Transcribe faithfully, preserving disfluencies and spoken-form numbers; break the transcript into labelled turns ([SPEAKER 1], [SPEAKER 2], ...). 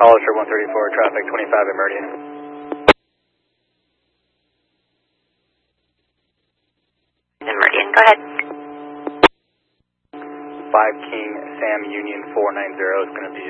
[SPEAKER 1] Hollister one thirty-four, traffic twenty-five at Meridian.
[SPEAKER 2] In Meridian, go ahead.
[SPEAKER 1] five King Sam Union four nine zero is going to be